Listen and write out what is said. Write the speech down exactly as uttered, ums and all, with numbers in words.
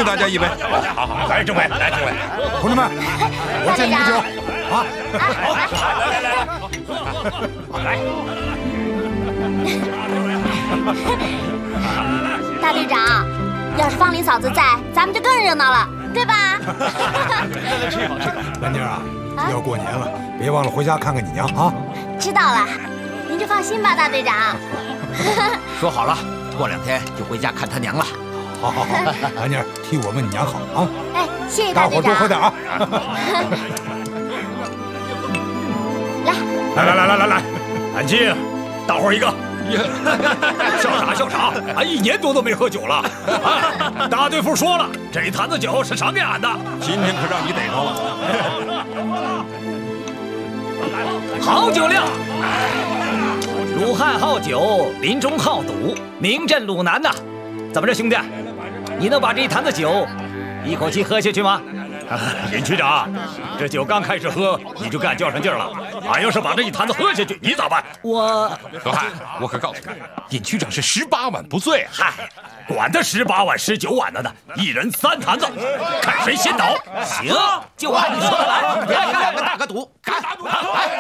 大家一杯。 好好，来，政委，来，政委， 同志们，我敬你们酒啊！ 来来来来，大队长，要是芳玲嫂子在，咱们就更热闹了，对吧？ 吃好吃好。兰妮啊，要过年了，别忘了回家看看你娘啊！ 知道了，您就放心吧，大队长。 说好了，过两天就回家看他娘了。 好好好，兰妮儿替我问你娘好啊！ 哎，谢谢大队长。 大伙多喝点啊！ 来来来来来来来，安静，大伙儿一个。笑啥笑啥？俺一年多都没喝酒了。啊，大队副说了，这一坛子酒是赏给俺的， 今天可让你逮着了。 好酒量。鲁汉好酒，林中好赌，名震鲁南呐。怎么着，兄弟，你能把这一坛子酒一口气喝下去吗？尹区长，这酒刚开始喝你就干较上劲儿了。俺要是把这一坛子喝下去，你咋办？我老汉，我可告诉你，尹区长是十八碗不醉。 嗨，管他十八碗、十九碗的呢，一人三坛子，看谁先倒。行，就按你说的来， 别给两个大哥赌，干！来。